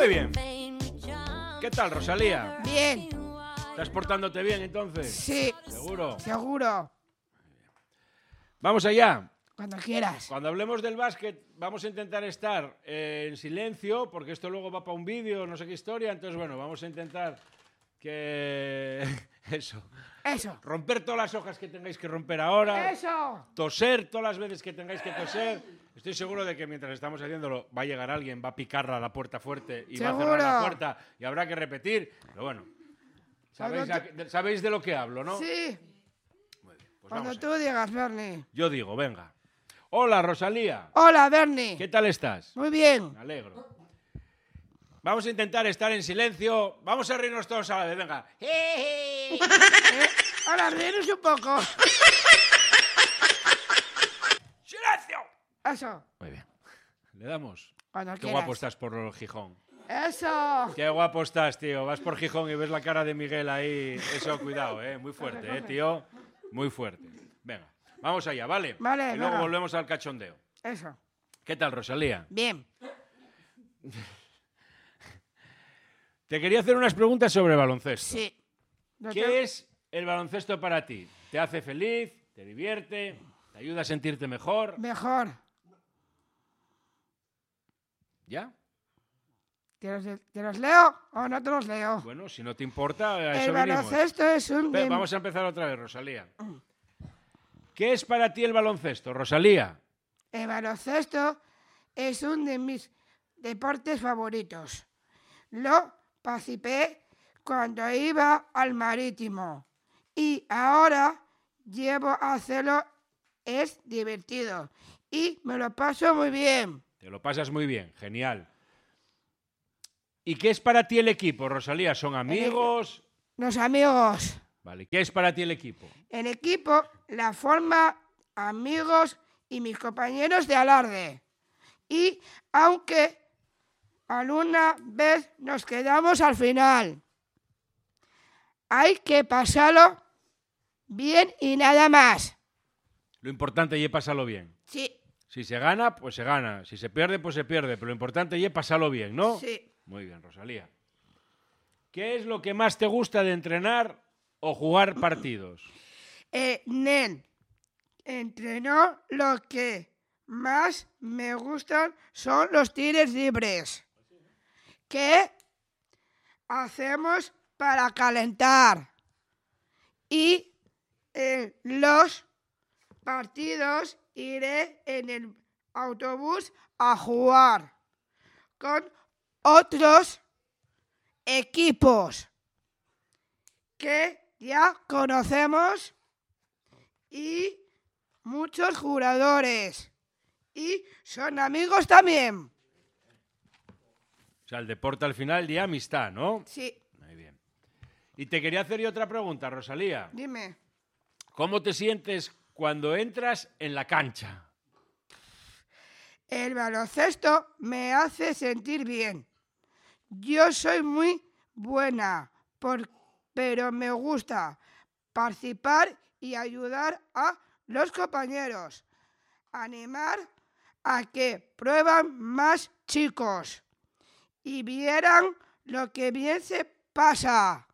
Muy bien. ¿Qué tal, Rosalía? Bien. ¿Estás portándote bien, entonces? Sí. ¿Seguro? Seguro. Vamos allá. Cuando quieras. Cuando hablemos del básquet, vamos a intentar estar en silencio, porque esto luego va para un vídeo, no sé qué historia. Entonces, bueno, vamos a intentar que... Eso. Romper todas las hojas que tengáis que romper ahora. ¡Eso! Toser todas las veces que tengáis que toser. Estoy seguro de que mientras estamos haciéndolo va a llegar alguien, va a picarla a la puerta fuerte y ¡Seguro! va a cerrar la puerta y habrá que repetir. Pero bueno, sabéis de lo que hablo, ¿no? Sí. Muy bien, pues Cuando vamos tú digas, Bernie. Yo digo, venga. Hola, Rosalía. Hola, Bernie. ¿Qué tal estás? Muy bien. Me alegro. Vamos a intentar estar en silencio. Vamos a reírnos todos a la vez, venga. Ahora, ríenos un poco. ¡Silencio! Eso. Muy bien. Le damos. Cuando Qué quieras. guapo estás por Gijón. Eso. Qué guapo estás, tío. Vas por Gijón y ves la cara de Miguel ahí. Eso, cuidado, muy fuerte, tío. Muy fuerte. Venga, vamos allá, ¿vale? Vale, y luego venga. volvemos al cachondeo. Eso. ¿Qué tal, Rosalía? Bien. Te quería hacer unas preguntas sobre baloncesto. Sí. ¿Qué es el baloncesto para ti? ¿Te hace feliz? ¿Te divierte? ¿Te ayuda a sentirte mejor? Mejor. ¿Ya? ¿Te los leo o no te los leo? Bueno, si no te importa, a El eso venimos. baloncesto es un... Vamos a empezar otra vez, Rosalía. ¿Qué es para ti el baloncesto, Rosalía? El baloncesto es uno de mis deportes favoritos. Lo participé cuando iba al Marítimo y ahora llevo a hacerlo. Es divertido y me lo paso muy bien. Te lo pasas muy bien, genial. ¿Y qué es para ti el equipo, Rosalía? ¿Son amigos? Los amigos. Vale, ¿qué es para ti el equipo? El equipo la forma amigos y mis compañeros de alarde. Y aunque alguna vez nos quedamos al final, hay que pasarlo bien y nada más. Lo importante es pasarlo bien. Sí. Si se gana, pues se gana. Si se pierde, pues se pierde. Pero lo importante es pasarlo bien, ¿no? Sí. Muy bien, Rosalía. ¿Qué es lo que más te gusta de entrenar o jugar partidos? Nen, entrenó lo que más me gustan son los tiros libres. ¿Qué hacemos para calentar? Y en los partidos iré en el autobús a jugar con otros equipos que ya conocemos y muchos jugadores y son amigos también. O sea, el deporte al final de amistad, ¿no? Sí. Muy bien. Y te quería hacer yo otra pregunta, Rosalía. Dime. ¿Cómo te sientes cuando entras en la cancha? El baloncesto me hace sentir bien. Yo soy muy buena, pero me gusta participar y ayudar a los compañeros. Animar a que prueban más chicos y vieran lo que bien se pasa.